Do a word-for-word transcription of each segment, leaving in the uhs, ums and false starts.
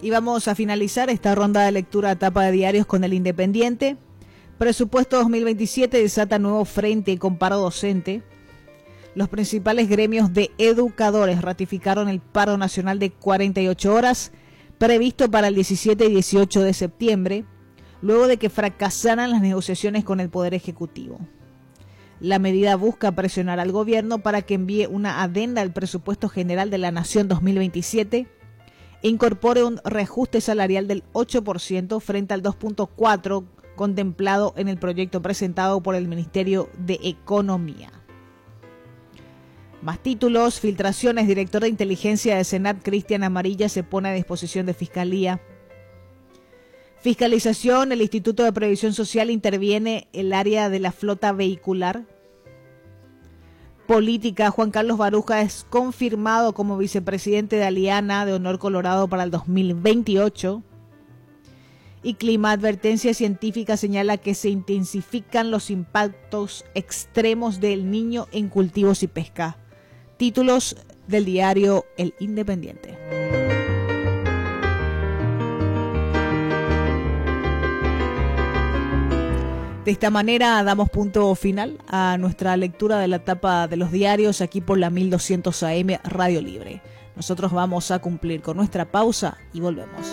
Y vamos a finalizar esta ronda de lectura a tapa de diarios con El Independiente. Presupuesto dos mil veintisiete desata nuevo frente con paro docente. Los principales gremios de educadores ratificaron el paro nacional de cuarenta y ocho horas previsto para el diecisiete y dieciocho de septiembre, luego de que fracasaran las negociaciones con el Poder Ejecutivo. La medida busca presionar al gobierno para que envíe una adenda al presupuesto general de la Nación dos mil veintisiete e incorpore un reajuste salarial del ocho por ciento frente al dos punto cuatro por ciento contemplado en el proyecto presentado por el Ministerio de Economía. Más títulos, filtraciones, director de inteligencia de Senat, Cristian Amarilla, se pone a disposición de Fiscalía. Fiscalización, el Instituto de Previsión Social interviene el área de la flota vehicular. Política, Juan Carlos Baruja es confirmado como vicepresidente de Aliana de Honor Colorado para el dos mil veintiocho. Y clima, advertencia científica señala que se intensifican los impactos extremos del Niño en cultivos y pesca. Títulos del diario El Independiente. De esta manera damos punto final a nuestra lectura de la tapa de los diarios aquí por la mil doscientos A M Radio Libre. Nosotros vamos a cumplir con nuestra pausa y volvemos.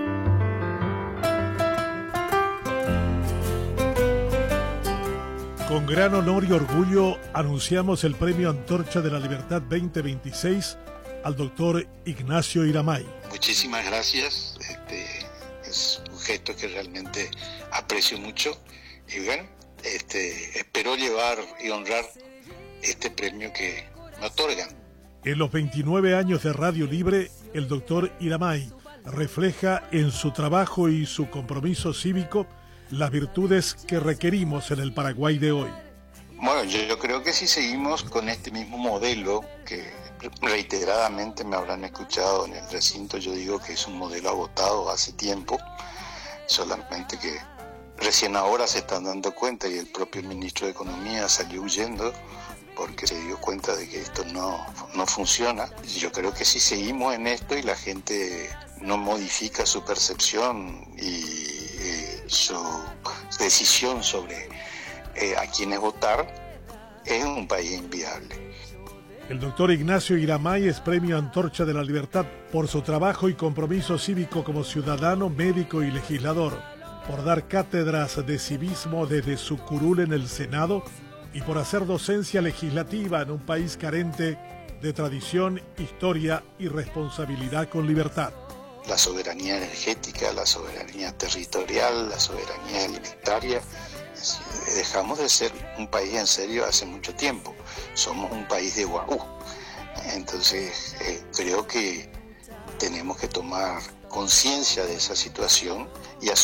Con gran honor y orgullo anunciamos el Premio Antorcha de la Libertad veinte veintiséis al doctor Ignacio Iramay. Muchísimas gracias, este, es un gesto que realmente aprecio mucho y bueno, este, espero llevar y honrar este premio que me otorgan. En los veintinueve años de Radio Libre, el doctor Iramay refleja en su trabajo y su compromiso cívico las virtudes que requerimos en el Paraguay de hoy. Bueno, yo, yo creo que si seguimos con este mismo modelo, que reiteradamente me habrán escuchado en el recinto, yo digo que es un modelo agotado hace tiempo, solamente que recién ahora se están dando cuenta y el propio ministro de Economía salió huyendo porque se dio cuenta de que esto no, no funciona. Yo creo que si seguimos en esto y la gente no modifica su percepción y su decisión sobre eh, a quiénes votar, es un país inviable. El doctor Ignacio Iramay es Premio Antorcha de la Libertad por su trabajo y compromiso cívico como ciudadano, médico y legislador, por dar cátedras de civismo desde su curul en el Senado y por hacer docencia legislativa en un país carente de tradición, historia y responsabilidad con libertad. La soberanía energética, la soberanía territorial, la soberanía alimentaria. Dejamos de ser un país en serio hace mucho tiempo. Somos un país de guagú. Entonces, eh, creo que tenemos que tomar conciencia de esa situación y